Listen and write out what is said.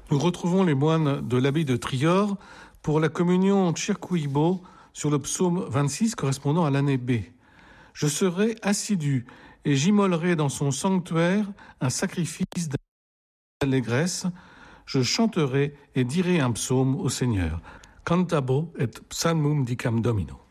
Nous retrouvons les moines de l'abbaye de Trior pour la communion Circuibo sur le psaume 26 correspondant à l'année B. Je serai assidu et j'immolerai dans son sanctuaire un sacrifice d'allégresse. Je chanterai et dirai un psaume au Seigneur. Cantabo et psalmum dicam Domino.